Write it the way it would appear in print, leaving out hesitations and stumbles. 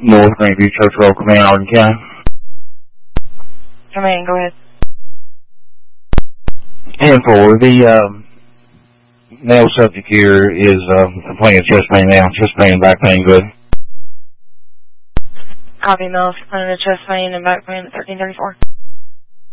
North Greenview Church Road, Command, Arden County. Command, go ahead. And for the male subject here is complaining of chest pain now, chest pain, back pain, good. Copy, male, complaining of chest pain and back pain at 1334.